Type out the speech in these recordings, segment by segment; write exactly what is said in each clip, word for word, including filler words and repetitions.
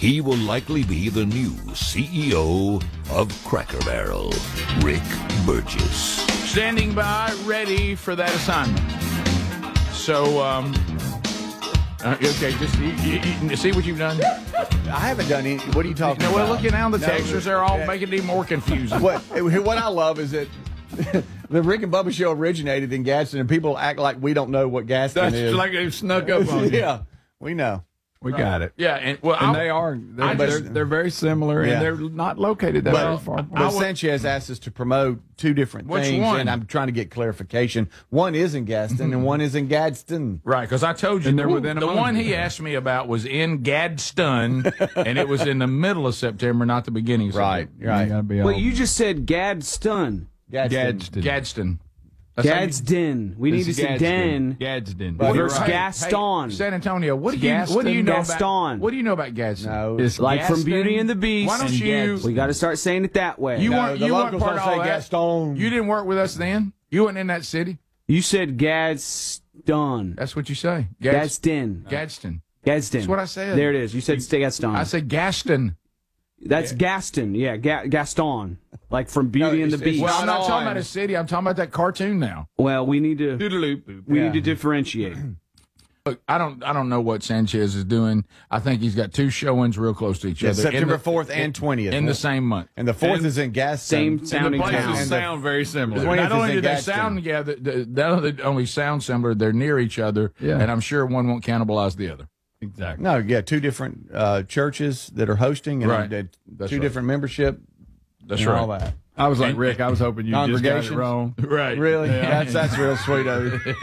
he will likely be the new C E O of Cracker Barrel, Rick Burgess. Standing by, ready for that assignment. So, um, uh, okay, just you, you, you see what you've done? I haven't done any. What are you talking No, about? well, looking down the No, textures, they're all yeah. making it even more confusing. What what I love is that the Rick and Bubba show originated in Gadsden, and people act like we don't know what Gadsden That's is. like they snuck up on you. Yeah, we know. We got it. Yeah, and well, And I'll- they are. They're, I they're, just- they're very similar, Yeah. and they're not located that But, very far. but Sanchez asked us to promote two different Which things, one? and I'm trying to get clarification. One is in Gadsden, and one is in Gadsden. Right, because I told you And they're the, within a the month one of he each other. asked me about was in Gadsden, and it was in the middle of September, not the beginning of Right, September. right. You gotta be all Wait, you just said Gadsden. Gadsden. Gadsden. Gadsden. That's how you- Gadsden. We need to It's say Den. Gadsden. But Versus you're right. Gaston. Hey, San Antonio, what do you Gaston, what do you know Gaston. about what do you know about Gadsden? No. It's Like from Gaston. Beauty and the Beast. Why don't and you? Gadsden. We got to start saying it that way. You No, weren't the you weren't locals part of don't all say that. Gaston. You didn't work with us then. You weren't in that city. You said Gadsden. That's what you say. Gads- Gadsden. Gadsden. Gadsden. That's what I said. There it is. You said stay Gaston. I said Gaston. That's Gaston. Yeah, Ga- Gaston. Like from Beauty No, and the it's- it's Beast. Well, I'm not Right talking on. about a city. I'm talking about that cartoon now. Well, we need to we Yeah. need to differentiate. Look, I don't I don't know what Sanchez is doing. I think he's got two showings real close to each Yeah, other. in September the- fourth and twentieth. in the same month. And the fourth And- is in Gadsden. Same sounding places town. And the- sound very similar. twentieth Not is only in do they Gadsden. sound together, they not only only sound similar, they're near each other, Yeah. and I'm sure one won't cannibalize the other. Exactly. No, yeah, two different uh, churches that are hosting, and Right. uh, That's two right. different membership. That's and right. all that. I was like Rick. I was hoping you just got it Congregations? wrong. Right. Really? That's that's real sweet of you.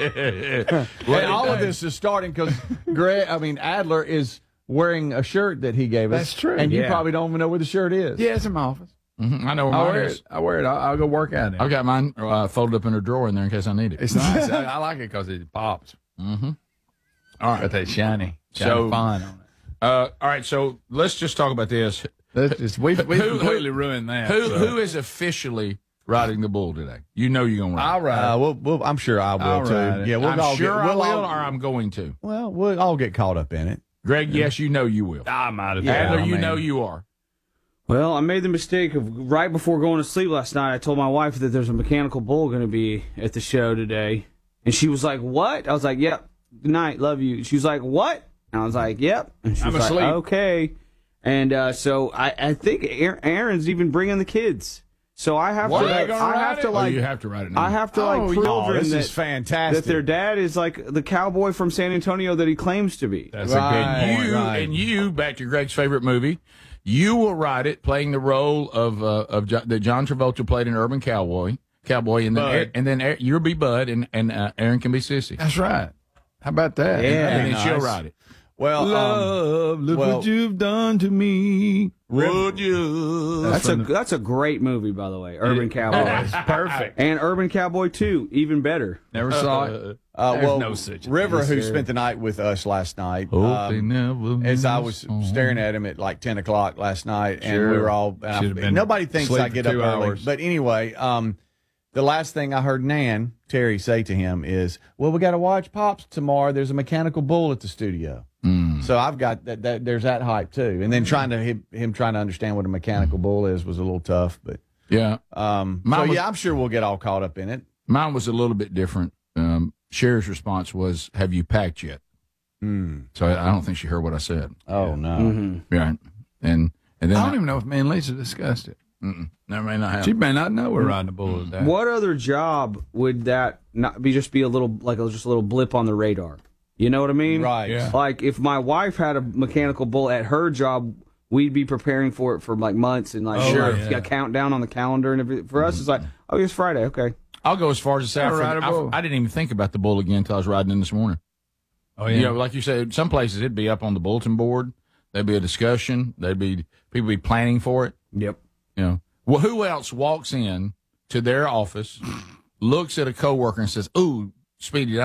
And all of this is starting because Greg, I mean Adler is wearing a shirt that he gave us. That's true. And you Yeah. probably don't even know where the shirt is. Yeah, it's in my office. Mhm, I know where I mine wear is. it. I wear it. I'll, I'll go work out in it. I've got mine uh, folded up in a drawer in there in case I need it. It's nice. I, I like it because it pops. Mm-hmm. All right. Got that shiny, shiny So- fine on it. Uh, all right. So let's just talk about this. That's just, we we Who- who- completely ruined that. Who so. who is officially riding the bull today? You know you're gonna ride. I'll ride. Uh, we'll, we'll, I'm sure I will I'll too. ride it. Yeah, we'll I'm all sure get, I we'll will, all, or I'm going to. Well, we'll all get caught up in it. Greg, yes, you know you will. I might as Yeah, Adler, I you mean- know you are. Well, I made the mistake of right before going to sleep last night. I told my wife that there's a mechanical bull going to be at the show today, and she was like, "What?" I was like, "Yep. Good night, love you." She was like, "What?" And I was like, "Yep." And she was I'm like, asleep. "Okay." And uh, so I, I think Aaron- Aaron's even bringing the kids. So I have What? to, They gonna I ride have it? to Oh, like, you have to ride it now. I have to like Oh, prove no, them this that, is fantastic. that their dad is like the cowboy from San Antonio that he claims to be. That's Right. a good point. you right. and you back to Greg's favorite movie. You will ride it, playing the role of uh, of jo- that John Travolta played in Urban Cowboy, Cowboy, and then Bud. Aaron- and then Aaron- you'll be Bud, and and uh, Aaron can be Sissy, That's right. How about that? Yeah. and then nice. she'll ride it. Well, um, Love, look well- what you've done to me. Would you? That's a from the- that's a great movie, by the way, Urban Cowboy, It's perfect. and Urban Cowboy two, even better. Never saw it. uh, There's well, no such River, thing, who sir. spent the night with us last night, Hope they um, never as I miss was on. staring at him at like ten o'clock last night, and Sure. we were all. And I- Should've been nobody thinks asleep I for get up two early, hours. but anyway, um, the last thing I heard Nan Terry say to him is, "Well, we got to watch Pops tomorrow. There's a mechanical bull at the studio." Mm. So I've got that, that. There's that hype too, and then trying to him, him trying to understand what a mechanical bull is was a little tough, but Yeah, um, Mine so was- yeah, I'm sure we'll get all caught up in it. mine was a little bit different. Um, Cher's response was, "Have you packed yet?" Mm. So I, I don't think she heard what I said. Oh no. Mm-hmm. Right, and and then I don't even know if me and Lisa discussed it. Mm-mm, that may not happen. She may not know we're riding the bull today. What other job would that not be? Just be a little like a, just a little blip on the radar. You know what I mean? Right. Yeah. Like if my wife had a mechanical bull at her job, we'd be preparing for it for like months and like Oh, sure, yeah. a countdown on the calendar and everything. For us, it's like, oh, it's Friday. Okay. I'll go as far as to say I, I'll ride a I, bull. I didn't even think about the bull again until I was riding in this morning. Oh, You know, like you said, some places it'd be up on the bulletin board. There'd be a discussion. There'd be people be planning for it. Yep. You know, well, who else walks in to their office, looks at a coworker and says, "Ooh, Speedy,